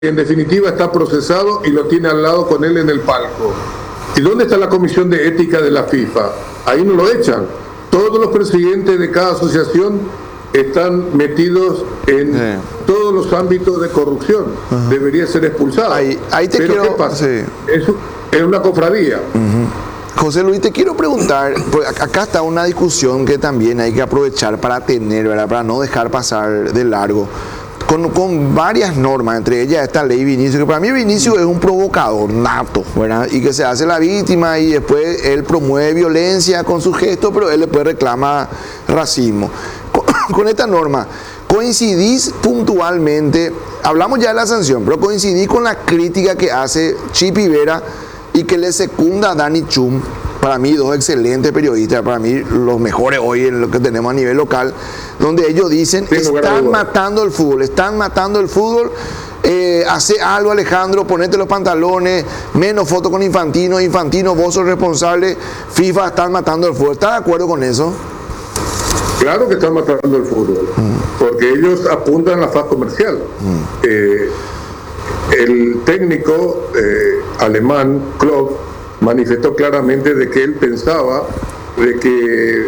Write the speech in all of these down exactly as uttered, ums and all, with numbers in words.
en definitiva está procesado y lo tiene al lado con él en el palco. ¿Y dónde está la comisión de ética de la FIFA? Ahí no lo echan. Todos los presidentes de cada asociación están metidos en sí. todos los ámbitos de corrupción. Uh-huh. Debería ser expulsado. Ahí, ahí te Pero quiero... ¿qué pasa? Sí. Es, es una cofradía. Uh-huh. José Luis, te quiero preguntar, pues acá está una discusión que también hay que aprovechar para tener, ¿verdad? Para no dejar pasar de largo. Con, con varias normas, entre ellas esta ley Vinicius, que para mí Vinicius es un provocador nato, ¿verdad? Y que se hace la víctima y después él promueve violencia con su gesto, pero él después reclama racismo. Con, con esta norma, ¿coincidís puntualmente? Hablamos ya de la sanción, pero ¿coincidís con la crítica que hace Chipi Vera y que le secunda Dani Chum? Para mí, dos excelentes periodistas, para mí los mejores hoy en lo que tenemos a nivel local, donde ellos dicen, sí, están matando el fútbol, están matando el fútbol, eh, hace algo Alejandro, ponete los pantalones, menos fotos con Infantino, Infantino, vos sos responsable, FIFA están matando el fútbol. ¿Estás de acuerdo con eso? Claro que están matando el fútbol, mm. porque ellos apuntan a la faz comercial. Mm. Eh, el técnico eh, alemán, Klopp, manifestó claramente de que él pensaba de que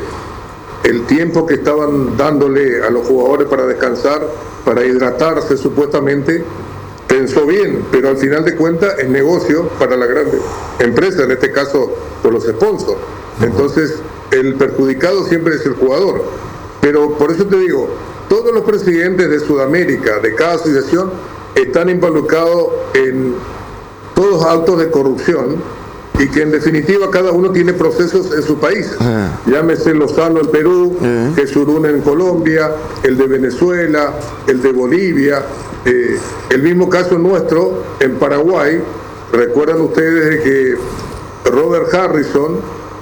el tiempo que estaban dándole a los jugadores para descansar, para hidratarse supuestamente, pensó bien, pero al final de cuentas es negocio para la gran empresa, en este caso por los sponsors. Entonces el perjudicado siempre es el jugador. Pero por eso te digo, todos los presidentes de Sudamérica, de cada asociación, están involucrados en todos actos de corrupción, y que en definitiva cada uno tiene procesos en su país. Uh-huh. Llámese Lozano en Perú, uh-huh. Jesurún en Colombia, el de Venezuela, el de Bolivia, eh, el mismo caso nuestro en Paraguay. Recuerdan ustedes de que Robert Harrison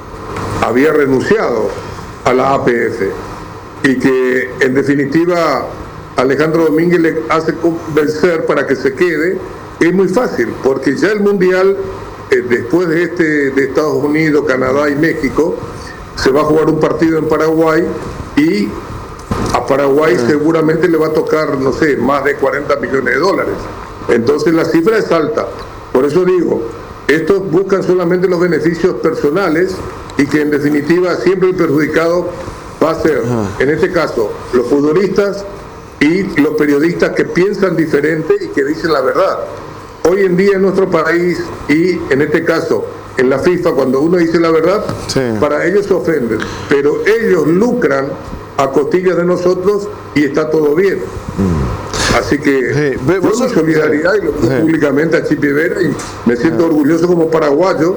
había renunciado a la A P F y que en definitiva Alejandro Domínguez le hace convencer para que se quede. Es muy fácil, porque ya el Mundial, después de este de Estados Unidos, Canadá y México, se va a jugar un partido en Paraguay y a Paraguay uh-huh. seguramente le va a tocar, no sé, más de cuarenta millones de dólares. Entonces la cifra es alta. Por eso digo, estos buscan solamente los beneficios personales y que en definitiva siempre el perjudicado va a ser, uh-huh. en este caso, los futbolistas y los periodistas que piensan diferente y que dicen la verdad. Hoy en día en nuestro país y en este caso en la FIFA, cuando uno dice la verdad, sí. para ellos se ofenden, pero ellos lucran a costillas de nosotros y está todo bien. Mm. Así que sí. yo mi solidaridad y lo digo sí. públicamente a Chipi Vera y me siento sí. orgulloso como paraguayo,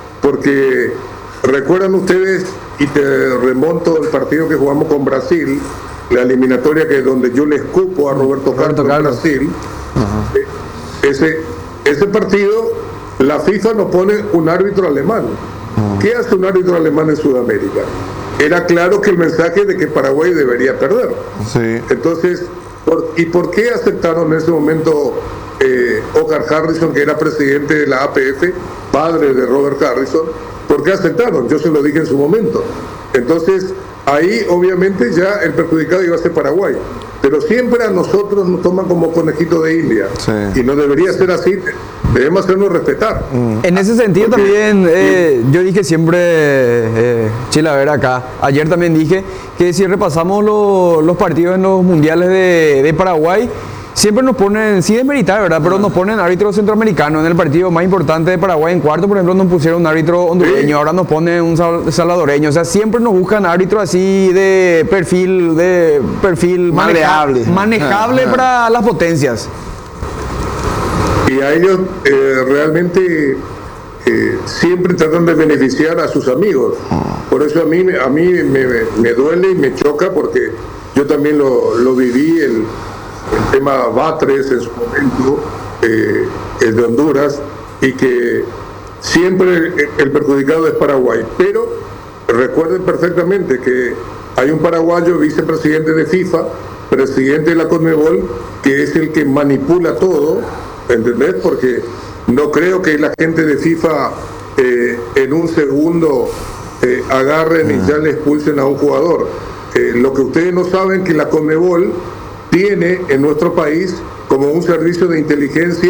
porque recuerdan ustedes, y te remonto el partido que jugamos con Brasil, la eliminatoria que donde yo le escupo a Roberto, Roberto Carlos en Brasil. Uh-huh. eh, Ese, ese partido, la FIFA nos pone un árbitro alemán. ¿Qué hace un árbitro alemán en Sudamérica? Era claro que el mensaje de que Paraguay debería perder. Sí. Entonces, por, ¿y por qué aceptaron en ese momento eh, Oscar Harrison, que era presidente de la A P F, padre de Robert Harrison? ¿Por qué aceptaron? Yo se lo dije en su momento. Entonces, ahí obviamente ya el perjudicado iba a ser Paraguay. Pero siempre a nosotros nos toman como conejito de India. Sí. Y no debería ser así. Debemos hacernos respetar. Mm. En ese sentido Porque, también, eh, sí. yo dije siempre, eh, Chila, a ver acá, ayer también dije que si repasamos lo, los partidos en los mundiales de, de Paraguay, siempre nos ponen, sí desmeritar, ¿verdad? Pero nos ponen árbitros centroamericanos. En el partido más importante de Paraguay, en cuarto, por ejemplo, nos pusieron un árbitro hondureño, sí. ahora nos ponen un salvadoreño. O sea, siempre nos buscan árbitros así de perfil, de perfil manejable, maneja, manejable ah, para ah. las potencias. Y a ellos eh, realmente eh, siempre tratan de beneficiar a sus amigos. Por eso a mí, a mí me, me duele y me choca, porque yo también lo, lo viví, el el tema Batres en su momento, eh, el de Honduras, y que siempre el, el perjudicado es Paraguay. Pero recuerden perfectamente que hay un paraguayo vicepresidente de FIFA, presidente de la CONMEBOL, que es el que manipula todo, ¿entendés? Porque no creo que la gente de FIFA eh, en un segundo eh, agarren y ya le expulsen a un jugador. Eh, lo que ustedes no saben que la CONMEBOL tiene en nuestro país como un servicio de inteligencia